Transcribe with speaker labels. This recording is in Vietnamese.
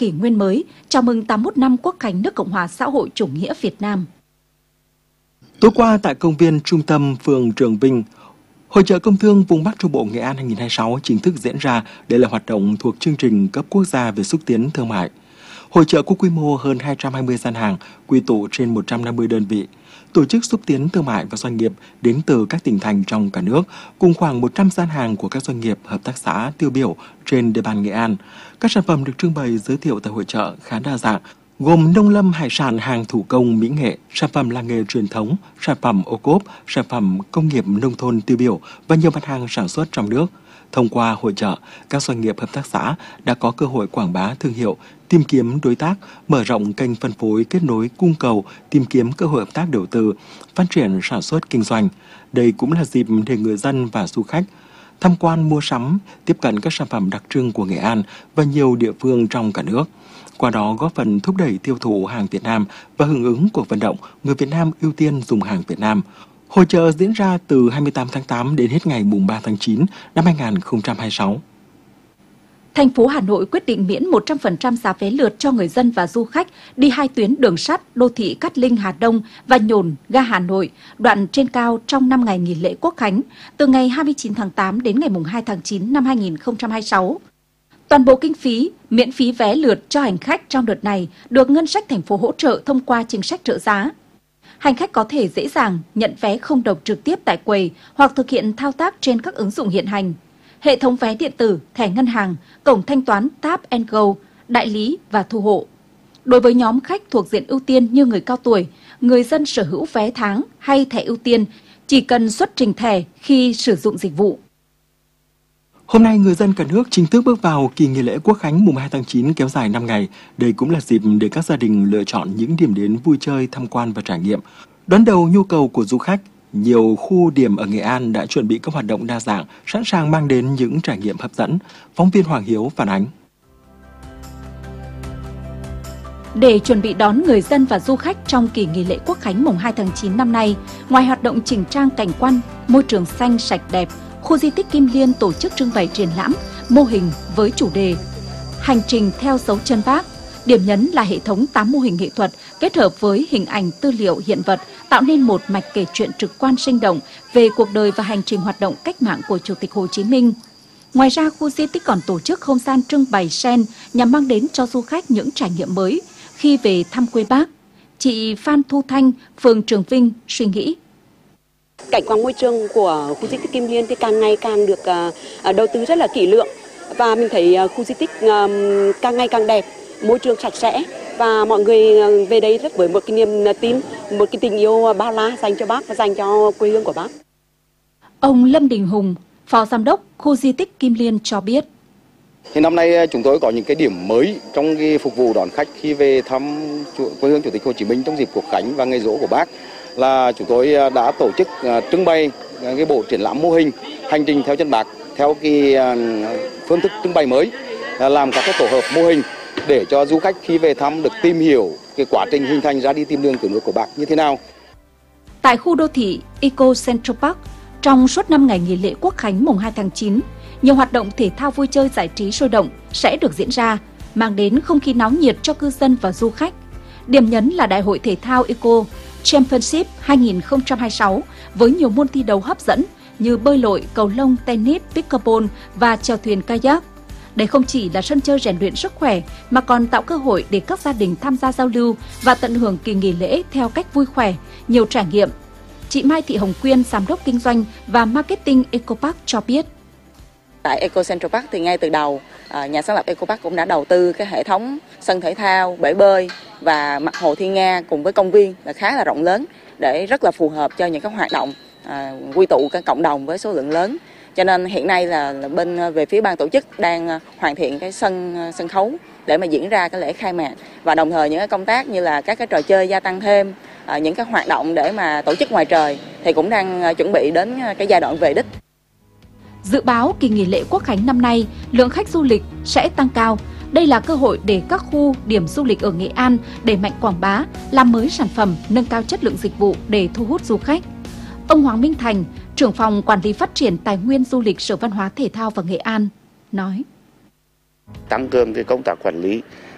Speaker 1: kỷ nguyên mới, chào mừng 81 năm Quốc khánh nước Cộng hòa xã hội chủ nghĩa Việt Nam.
Speaker 2: Tối qua tại công viên trung tâm phường Trường Vinh, Hội chợ Công thương vùng Bắc Trung Bộ Nghệ An 2026 chính thức diễn ra. Đây là hoạt động thuộc chương trình cấp quốc gia về xúc tiến thương mại. Hội chợ có quy mô hơn 220 gian hàng, quy tụ trên 150 đơn vị, tổ chức xúc tiến thương mại và doanh nghiệp đến từ các tỉnh thành trong cả nước, cùng khoảng 100 gian hàng của các doanh nghiệp, hợp tác xã tiêu biểu trên địa bàn Nghệ An. Các sản phẩm được trưng bày giới thiệu tại hội chợ khá đa dạng, gồm nông lâm hải sản, hàng thủ công mỹ nghệ, sản phẩm làng nghề truyền thống, sản phẩm ô cốp, sản phẩm công nghiệp nông thôn tiêu biểu và nhiều mặt hàng sản xuất trong nước. Thông qua hội chợ, các doanh nghiệp hợp tác xã đã có cơ hội quảng bá thương hiệu, tìm kiếm đối tác, mở rộng kênh phân phối, kết nối cung cầu, tìm kiếm cơ hội hợp tác đầu tư, phát triển sản xuất kinh doanh. Đây cũng là dịp để người dân và du khách tham quan, mua sắm, tiếp cận các sản phẩm đặc trưng của Nghệ An và nhiều địa phương trong cả nước. Qua đó góp phần thúc đẩy tiêu thụ hàng Việt Nam và hưởng ứng cuộc vận động người Việt Nam ưu tiên dùng hàng Việt Nam. Hội chợ diễn ra từ 28 tháng 8 đến hết ngày 3 tháng 9 năm 2026.
Speaker 1: Thành phố Hà Nội quyết định miễn 100% giá vé lượt cho người dân và du khách đi 2 tuyến đường sắt đô thị Cát Linh Hà Đông và Nhổn ga Hà Nội, đoạn trên cao trong 5 ngày nghỉ lễ Quốc khánh, từ ngày 29 tháng 8 đến ngày 2 tháng 9 năm 2026. Toàn bộ kinh phí, miễn phí vé lượt cho hành khách trong đợt này được ngân sách thành phố hỗ trợ thông qua chính sách trợ giá. Hành khách có thể dễ dàng nhận vé không đồng trực tiếp tại quầy hoặc thực hiện thao tác trên các ứng dụng hiện hành, hệ thống vé điện tử, thẻ ngân hàng, cổng thanh toán Tap and Go, đại lý và thu hộ. Đối với nhóm khách thuộc diện ưu tiên như người cao tuổi, người dân sở hữu vé tháng hay thẻ ưu tiên chỉ cần xuất trình thẻ khi sử dụng dịch vụ.
Speaker 2: Hôm nay, người dân cả nước chính thức bước vào kỳ nghỉ lễ Quốc khánh mùng 2 tháng 9 kéo dài 5 ngày. Đây cũng là dịp để các gia đình lựa chọn những điểm đến vui chơi, tham quan và trải nghiệm. Đón đầu nhu cầu của du khách, nhiều khu điểm ở Nghệ An đã chuẩn bị các hoạt động đa dạng, sẵn sàng mang đến những trải nghiệm hấp dẫn. Phóng viên Hoàng Hiếu phản ánh.
Speaker 1: Để chuẩn bị đón người dân và du khách trong kỳ nghỉ lễ Quốc khánh mùng 2 tháng 9 năm nay, ngoài hoạt động chỉnh trang cảnh quan, môi trường xanh sạch đẹp, khu di tích Kim Liên tổ chức trưng bày triển lãm mô hình với chủ đề Hành trình theo dấu chân Bác. Điểm nhấn là hệ thống 8 mô hình nghệ thuật kết hợp với hình ảnh tư liệu hiện vật, tạo nên một mạch kể chuyện trực quan sinh động về cuộc đời và hành trình hoạt động cách mạng của Chủ tịch Hồ Chí Minh. Ngoài ra, khu di tích còn tổ chức không gian trưng bày sen nhằm mang đến cho du khách những trải nghiệm mới khi về thăm quê Bác. Chị Phan Thu Thanh, phường Trường Vinh suy nghĩ.
Speaker 3: Cảnh quan môi trường của khu di tích Kim Liên thì càng ngày càng được đầu tư rất là kỹ lưỡng, và mình thấy khu di tích càng ngày càng đẹp, môi trường sạch sẽ, và mọi người về đây rất với một cái niềm tin, một cái tình yêu bao la dành cho Bác và dành cho quê hương của Bác.
Speaker 1: Ông Lâm Đình Hùng, Phó Giám đốc khu di tích Kim Liên cho biết.
Speaker 4: Thì năm nay chúng tôi có những cái điểm mới trong cái phục vụ đón khách khi về thăm quê hương Chủ tịch Hồ Chí Minh trong dịp Quốc khánh và ngày giỗ của Bác, là chúng tôi đã tổ chức trưng bày cái bộ triển lãm mô hình Hành trình theo chân Bác theo cái phương thức trưng bày mới, làm các cái tổ hợp mô hình để cho du khách khi về thăm được tìm hiểu cái quá trình hình thành ra đi tìm đường cứu nước của Bác như thế nào.
Speaker 1: Tại khu đô thị Eco Central Park, trong suốt 5 ngày nghỉ lễ Quốc khánh mùng 2 tháng 9, nhiều hoạt động thể thao vui chơi giải trí sôi động sẽ được diễn ra, mang đến không khí náo nhiệt cho cư dân và du khách. Điểm nhấn là Đại hội Thể thao Eco Championship 2026 với nhiều môn thi đấu hấp dẫn như bơi lội, cầu lông, tennis, pickleball và chèo thuyền kayak. Đây không chỉ là sân chơi rèn luyện sức khỏe mà còn tạo cơ hội để các gia đình tham gia giao lưu và tận hưởng kỳ nghỉ lễ theo cách vui khỏe, nhiều trải nghiệm. Chị Mai Thị Hồng Quyên, Giám đốc Kinh doanh và Marketing Eco Park cho biết.
Speaker 5: Tại Eco Central Park thì ngay từ đầu, nhà sáng lập Eco Park cũng đã đầu tư cái hệ thống sân thể thao, bể bơi và mặt hồ Thiên Nga cùng với công viên là khá là rộng lớn để rất là phù hợp cho những cái hoạt động quy tụ cái cộng đồng với số lượng lớn. Cho nên hiện nay là bên về phía ban tổ chức đang hoàn thiện cái sân khấu để mà diễn ra cái lễ khai mạc, và đồng thời những cái công tác như là các cái trò chơi gia tăng thêm, những cái hoạt động để mà tổ chức ngoài trời thì cũng đang chuẩn bị đến cái giai đoạn về đích.
Speaker 1: Dự báo kỳ nghỉ lễ Quốc khánh năm nay, lượng khách du lịch sẽ tăng cao. Đây là cơ hội để các khu điểm du lịch ở Nghệ An đẩy mạnh quảng bá, làm mới sản phẩm, nâng cao chất lượng dịch vụ để thu hút du khách. Ông Hoàng Minh Thành, trưởng phòng quản lý phát triển tài nguyên du lịch Sở Văn hóa Thể thao và Nghệ An nói:
Speaker 6: tăng cường cái công tác quản lý